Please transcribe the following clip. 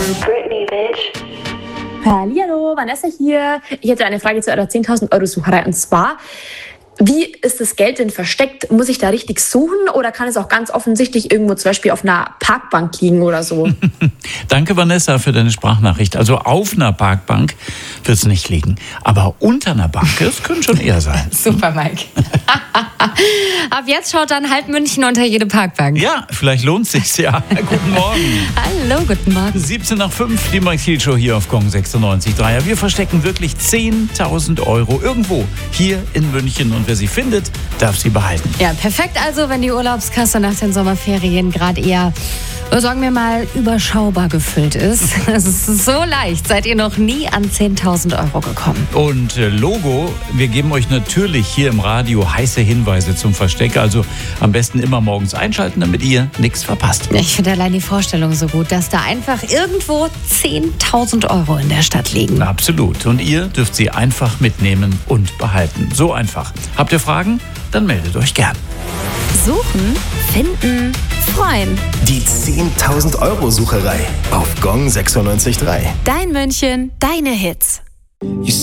Britney, bitch. Hallihallo, Vanessa hier. Ich hätte eine Frage zu eurer 10.000 Euro Sucherei. Und zwar, wie ist das Geld denn versteckt? Muss ich da richtig suchen oder kann es auch ganz offensichtlich irgendwo zum Beispiel auf einer Parkbank liegen oder so? Danke, Vanessa, für deine Sprachnachricht. Also auf einer Parkbank wird es nicht liegen. Aber unter einer Bank, das könnte schon eher sein. Super, Mike. Ab jetzt schaut dann halb München unter jede Parkbank. Ja, vielleicht lohnt es sich ja. Guten Morgen. Hallo, guten Morgen. 17 nach 5, die Mike Thiel Show hier auf Gong 96.3. Wir verstecken wirklich 10.000 Euro irgendwo hier in München. Und wer sie findet, darf sie behalten. Ja, perfekt also, wenn die Urlaubskasse nach den Sommerferien gerade eher, sagen wir mal, überschaubar gefüllt ist. Es ist so leicht, seid ihr noch nie an 10.000 Euro gekommen. Und Logo, wir geben euch natürlich hier im Radio heiße Hinweise zum Versteck. Also am besten immer morgens einschalten, damit ihr nichts verpasst. Ich finde allein die Vorstellung so gut, dass da einfach irgendwo 10.000 Euro in der Stadt liegen. Absolut. Und ihr dürft sie einfach mitnehmen und behalten. So einfach. Habt ihr Fragen? Dann meldet euch gern. Suchen, finden, freuen. Die 10.000 Euro Sucherei auf Gong 96.3. Dein München, deine Hits.